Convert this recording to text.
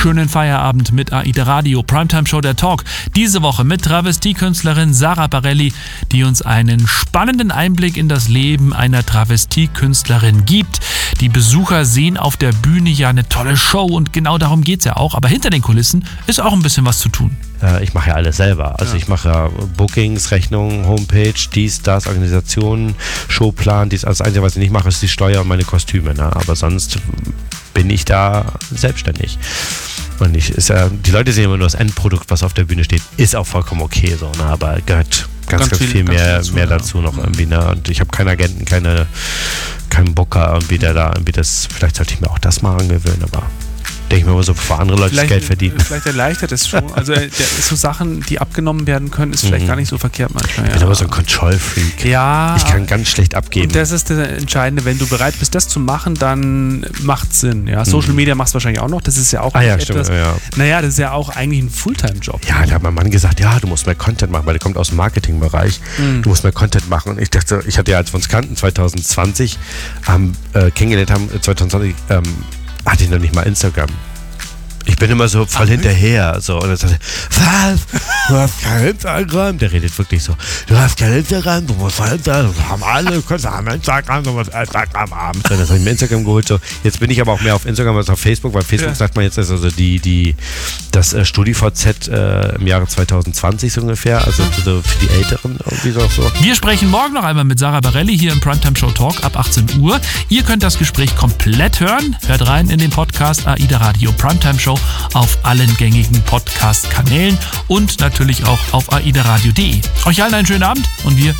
Schönen Feierabend mit AIDA Radio, Primetime Show der Talk. Diese Woche mit Travestiekünstlerin Sara Bareilles, die uns einen spannenden Einblick in das Leben einer Travestiekünstlerin gibt. Die Besucher sehen auf der Bühne ja eine tolle Show und genau darum geht's ja auch. Aber hinter den Kulissen ist auch ein bisschen was zu tun. Ich mache ja alles selber. Also ich mache ja Bookings, Rechnungen, Homepage, das, Organisation, Showplan. Das Einzige, was ich nicht mache, ist die Steuer und meine Kostüme. Ne? Aber sonst bin ich da selbstständig. Und die Leute sehen immer nur das Endprodukt, was auf der Bühne steht. Ist auch vollkommen okay so, ne? Aber gehört ganz viel mehr dazu noch irgendwie. Ne? Und ich habe keinen Agenten, keinen Booker irgendwie, der da irgendwie das, vielleicht sollte ich mir auch das mal angewöhnen, aber denke ich mir immer so, bevor andere Leute das Geld verdienen. Vielleicht erleichtert es schon. Also so Sachen, die abgenommen werden können, ist vielleicht gar nicht so verkehrt manchmal. Ich bin aber so ein Control-Freak. Ja. Ich kann ganz schlecht abgeben. Und das ist das Entscheidende, wenn du bereit bist, das zu machen, dann macht es Sinn. Ja? Social Media machst du wahrscheinlich auch noch, das ist ja auch stimmt, ja. Naja, das ist ja auch eigentlich ein Fulltime-Job. Ja, da hat mein Mann gesagt, ja, du musst mehr Content machen, weil der kommt aus dem Marketingbereich. Du musst mehr Content machen. Und ich dachte, ich hatte ja, als wir uns kannten, 2020, kennengelernt haben, 2020, hatte ich noch nicht mal Instagram. Ich bin immer so voll hinterher. So. Und dann sagt er, was? Du hast kein Instagram? Der redet wirklich so. Du hast kein Instagram, du musst mal Instagram. Haben alle, haben Instagram, du musst Instagram haben. Dann habe ich mir Instagram geholt. So. Jetzt bin ich aber auch mehr auf Instagram als auf Facebook, weil Facebook sagt man jetzt, ist also das StudiVZ im Jahre 2020 so ungefähr. Also so für die Älteren irgendwie so. Wir sprechen morgen noch einmal mit Sara Bareilles hier im Primetime Show Talk ab 18 Uhr. Ihr könnt das Gespräch komplett hören. Hört rein in den Podcast AIDA Radio Primetime Show auf allen gängigen Podcast-Kanälen und natürlich auch auf aidaradio.de. Euch allen einen schönen Abend und wir